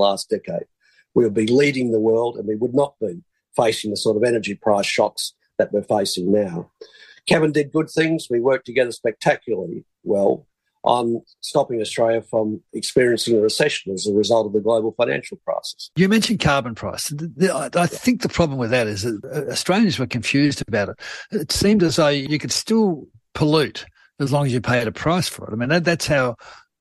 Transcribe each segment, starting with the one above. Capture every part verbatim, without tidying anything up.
last decade, we would be leading the world and we would not be facing the sort of energy price shocks that we're facing now. Kevin did good things. We worked together spectacularly well on stopping Australia from experiencing a recession as a result of the global financial crisis. You mentioned carbon price. I think the problem with that is that Australians were confused about it. It seemed as though you could still pollute as long as you paid a price for it. I mean, that, that's how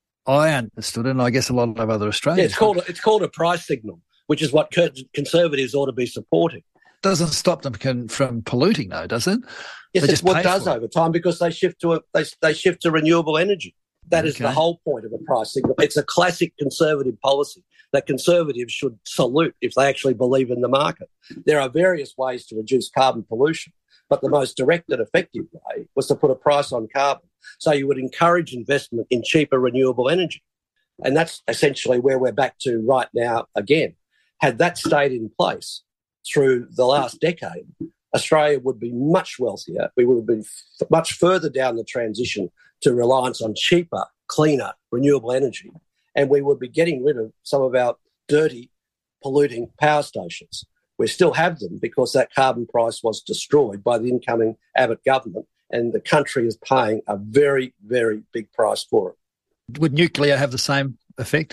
I understood it, and I guess a lot of other Australians. Yeah, it's called a, it's called a price signal, which is what Conservatives ought to be supporting. Doesn't stop them can, from polluting, though, does it? Yes, it's what it does over time because they shift to a, they they shift to renewable energy. That is okay. The whole point of a price signal. It's a classic Conservative policy that Conservatives should salute if they actually believe in the market. There are various ways to reduce carbon pollution, but the most direct and effective way was to put a price on carbon. So you would encourage investment in cheaper renewable energy. And that's essentially where we're back to right now again. Had that stayed in place through the last decade, Australia would be much wealthier. We would have been f- much further down the transition to reliance on cheaper, cleaner, renewable energy. And we would be getting rid of some of our dirty, polluting power stations. We still have them because that carbon price was destroyed by the incoming Abbott government, and the country is paying a very, very big price for it. Would nuclear have the same effect?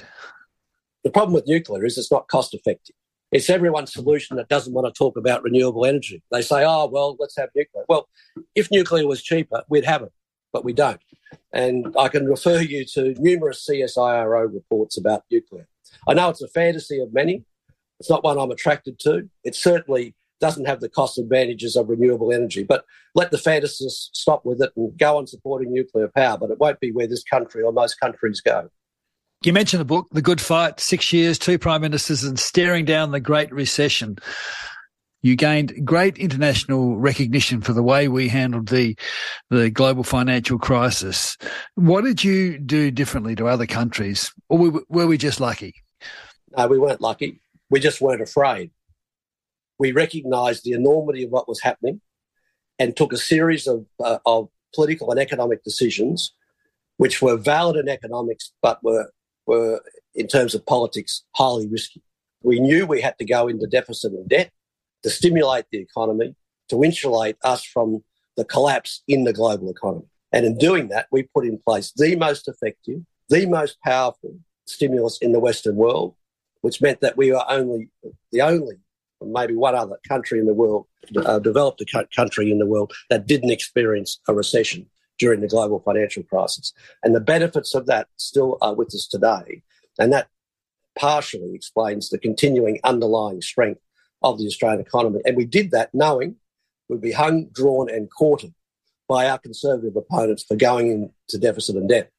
The problem with nuclear is it's not cost effective. It's everyone's solution that doesn't want to talk about renewable energy. They say, oh, well, let's have nuclear. Well, if nuclear was cheaper, we'd have it, but we don't. And I can refer you to numerous C S I R O reports about nuclear. I know it's a fantasy of many. It's not one I'm attracted to. It certainly doesn't have the cost advantages of renewable energy, but let the fantasists stop with it and go on supporting nuclear power, but it won't be where this country or most countries go. You mentioned the book, The Good Fight, six years, two prime ministers and staring down the Great Recession. You gained great international recognition for the way we handled the the global financial crisis. What did you do differently to other countries, or were, were we just lucky? No, we weren't lucky. We just weren't afraid. We recognised the enormity of what was happening and took a series of, uh, of political and economic decisions which were valid in economics but were were, in terms of politics, highly risky. We knew we had to go into deficit and debt to stimulate the economy, to insulate us from the collapse in the global economy. And in doing that, we put in place the most effective, the most powerful stimulus in the Western world, which meant that we were only the only, maybe one other country in the world, uh, developed country in the world that didn't experience a recession during the global financial crisis. And the benefits of that still are with us today. And that partially explains the continuing underlying strength of the Australian economy. And we did that knowing we'd be hung, drawn and quartered by our Conservative opponents for going into deficit and debt.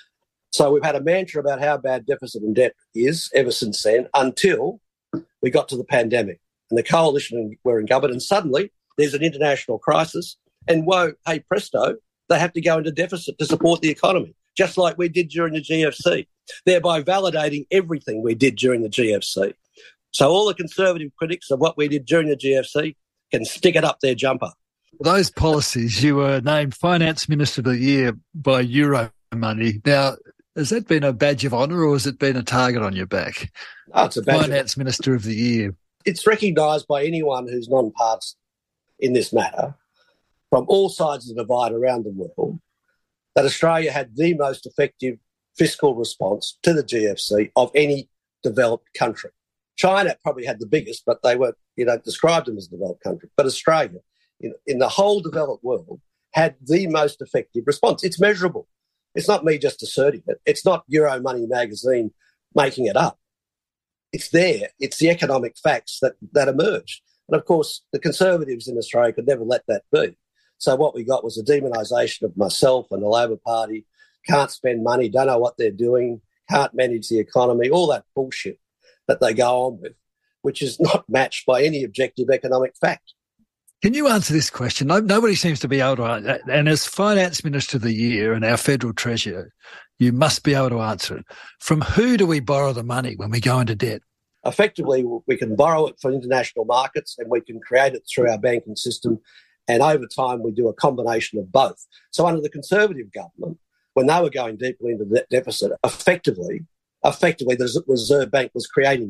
So we've had a mantra about how bad deficit and debt is ever since then, until we got to the pandemic and the coalition were in government, and suddenly there's an international crisis and whoa, hey presto, they have to go into deficit to support the economy, just like we did during the G F C, thereby validating everything we did during the G F C. So all the Conservative critics of what we did during the G F C can stick it up their jumper. Those policies, you were named Finance Minister of the Year by Euromoney. Now, has that been a badge of honour or has it been a target on your back? Oh, it's a badge Finance of Minister of the Year. It's recognised by anyone who's non-partisan in this matter, from all sides of the divide around the world, that Australia had the most effective fiscal response to the G F C of any developed country. China probably had the biggest, but they weren't, you know, described them as a developed country. But Australia, in, in the whole developed world, had the most effective response. It's measurable. It's not me just asserting it. It's not Euromoney magazine making it up. It's there. It's the economic facts that, that emerged. And, of course, the Conservatives in Australia could never let that be. So what we got was a demonisation of myself and the Labor Party, can't spend money, don't know what they're doing, can't manage the economy, all that bullshit that they go on with, which is not matched by any objective economic fact. Can you answer this question? No, nobody seems to be able to answer. And as Finance Minister of the Year and our Federal Treasurer, you must be able to answer it. From who do we borrow the money when we go into debt? Effectively, we can borrow it from international markets and we can create it through our banking system. And over time, we do a combination of both. So under the Conservative government, when they were going deeply into the deficit, effectively, effectively the Reserve Bank was creating